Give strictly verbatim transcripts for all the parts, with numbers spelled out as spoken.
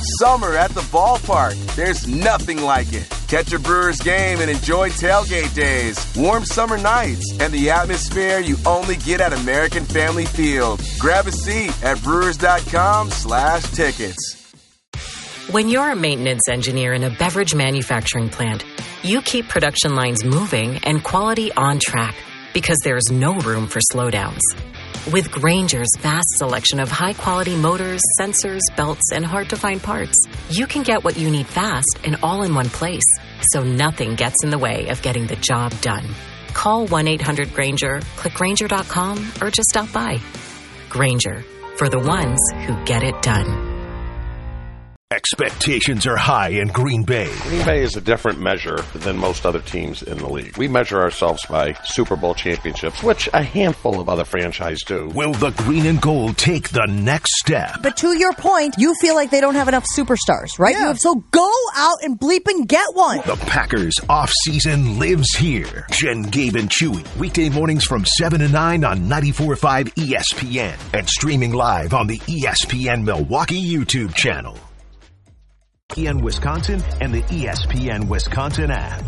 Summer at the ballpark. There's nothing like it. Catch a Brewers game and enjoy tailgate days, warm summer nights, and the atmosphere you only get at American Family Field. Grab a seat at brewers.com slash tickets. When you're a maintenance engineer in a beverage manufacturing plant, you keep production lines moving and quality on track because there's no room for slowdowns. With Grainger's vast selection of high-quality motors, sensors, belts, and hard-to-find parts, you can get what you need fast and all in one place, so nothing gets in the way of getting the job done. Call one eight hundred Grainger, click Grainger dot com, or just stop by. Grainger, for the ones who get it done. Expectations are high in Green Bay. Green Bay is a different measure than most other teams in the league. We measure ourselves by Super Bowl championships, which a handful of other franchises do. Will the green and gold take the next step? But to your point, you feel like they don't have enough superstars, right? Yeah. You, so go out and bleep and get one. The Packers off-season lives here. Jen, Gabe, and Chewy. Weekday mornings from seven to nine on ninety-four point five E S P N. And streaming live on the E S P N Milwaukee YouTube channel. E S P N Wisconsin and the E S P N Wisconsin app.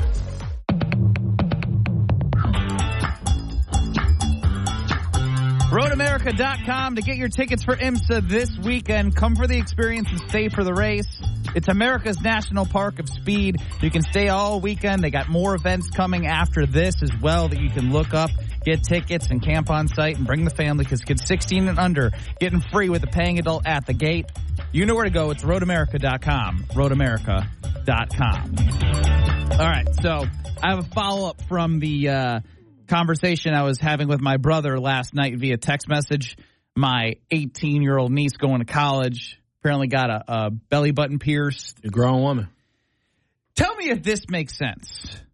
road america dot com to get your tickets for IMSA this weekend. Come for the experience and stay for the race. It's America's National Park of Speed. You can stay all weekend. They got more events coming after this as well that you can look up, get tickets, and camp on site and bring the family, because kids sixteen and under getting free with a paying adult at the gate. You know where to go. It's road america dot com. road america dot com. All right, so I have a follow-up from the uh, conversation I was having with my brother last night via text message. My eighteen-year-old niece going to college apparently got a, a belly button pierced. A grown woman. Tell me if this makes sense.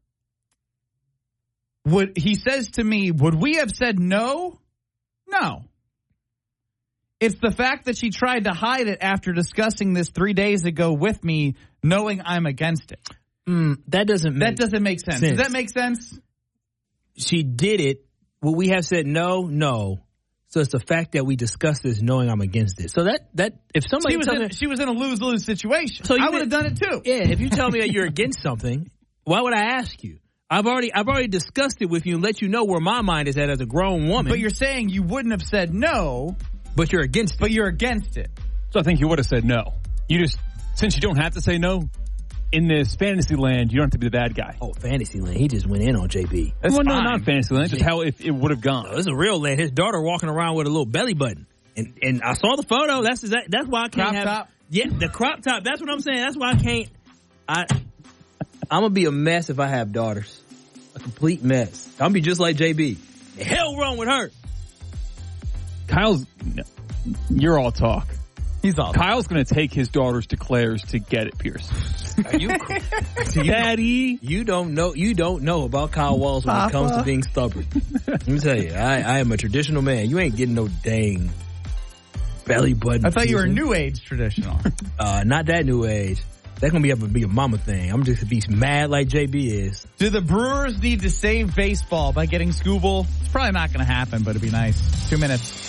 Would he says to me, would we have said no? No. It's the fact that she tried to hide it after discussing this three days ago with me, knowing I'm against it. Mm, that doesn't make That doesn't make sense. sense. Does that make sense? She did it. Would we have said no? No. So it's the fact that we discussed this knowing I'm against it. So that, that if somebody She was, tells in, me, she was in a lose-lose situation. So you I would have did- done it too. yeah, if you tell me that you're against something, why would I ask you? I've already I've already discussed it with you and let you know where my mind is at as a grown woman. But you're saying you wouldn't have said no, but you're against it. but you're against it. So I think you would have said no. You just, since you don't have to say no, in this fantasy land, you don't have to be the bad guy. Oh, Fantasyland. He just went in on J B. That's well, no, fine. not fantasy land. Just how if it would have gone. No, this is a real land. His daughter walking around with a little belly button. And and I saw the photo. That's exact, that's why I can't Crop have top? Yeah, the crop top. That's what I'm saying. That's why I can't. I I'm gonna be a mess if I have daughters. A complete mess. I'm gonna be just like J B. The hell wrong with her? Kyle's, you're all talk. He's all Kyle's going to take his daughters to Claire's to get it pierced. Are you, Daddy? you don't know. You don't know about Kyle Walls when Papa. it comes to being stubborn. Let me tell you, I, I am a traditional man. You ain't getting no dang belly button. I thought you were piercing. new age traditional. Uh, not that new age. That's gonna be a, be a mama thing. I'm just gonna be mad like J B is. Do the Brewers need to save baseball by getting Scooble? It's probably not going to happen, but it'd be nice. Two minutes.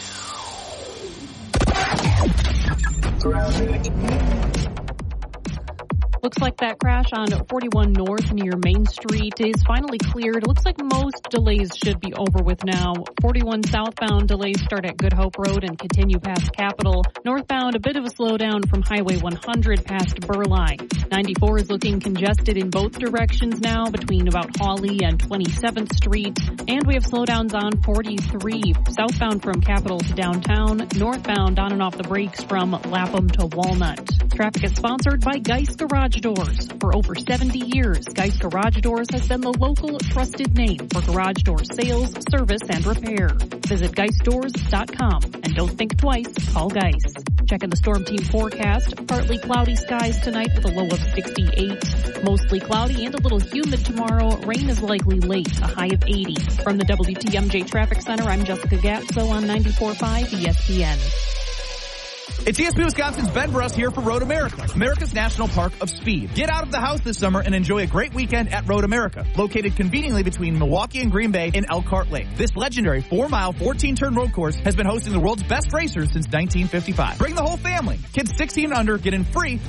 Looks like that crash on forty-one North near Main Street is finally cleared. Looks like most delays should be over with now. forty-one southbound delays start at Good Hope Road and continue past Capitol. Northbound, a bit of a slowdown from Highway one hundred past Burleigh. ninety-four is looking congested in both directions now between about Hawley and twenty-seventh Street. And we have slowdowns on forty-three, southbound from Capitol to downtown, northbound on and off the brakes from Lapham to Walnut. Traffic is sponsored by Geist Garage Doors. For over seventy years, Geist Garage Doors has been the local trusted name for garage door sales, service, and repair. Visit geist doors dot com and don't think twice, call Geist. Checking the Storm Team forecast. Partly cloudy skies tonight with a low of sixty-eight. Mostly cloudy and a little humid tomorrow. Rain is likely late, a high of eighty. From the W T M J Traffic Center, I'm Jessica Gatso on ninety-four point five E S P N. It's E S P N Wisconsin's Ben Bruss here for Road America, America's National Park of Speed. Get out of the house this summer and enjoy a great weekend at Road America, located conveniently between Milwaukee and Green Bay in Elkhart Lake. This legendary four-mile, fourteen-turn road course has been hosting the world's best racers since nineteen fifty-five. Bring the whole family. Kids sixteen and under get in free